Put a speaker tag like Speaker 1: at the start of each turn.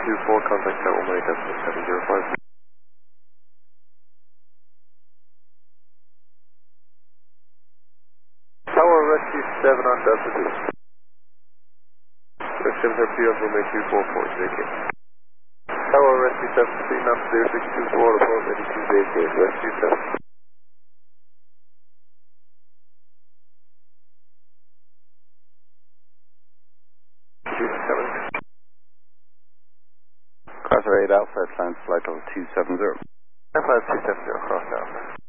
Speaker 1: 2824, contact Tower 18.705. Tower Rescue 7 on Delta 2. Rescue 7 on runway 244, vacate. Tower Rescue 7, speeding up 0624, report ready to vacate, Rescue 7.
Speaker 2: Cross 8 Alpha, climb flight level 270.
Speaker 1: Flight 270, cross Alpha.